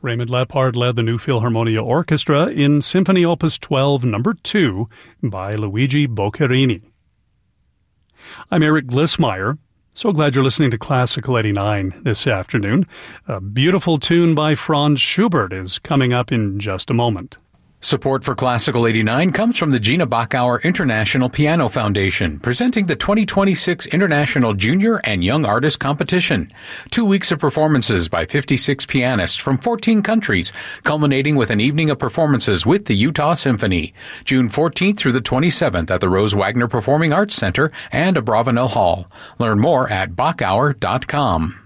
Raymond Lepard led the New Philharmonia Orchestra in Symphony Opus 12 No. 2 by Luigi Boccherini. I'm Eric Glissmeyer. So glad you're listening to Classical 89 this afternoon. A beautiful tune by Franz Schubert is coming up in just a moment. Support for Classical 89 comes from the Gina Bachauer International Piano Foundation, presenting the 2026 International Junior and Young Artist Competition. 2 weeks of performances by 56 pianists from 14 countries, culminating with an evening of performances with the Utah Symphony, June 14th through the 27th at the Rose Wagner Performing Arts Center and Abravanel Hall. Learn more at Bachauer.com.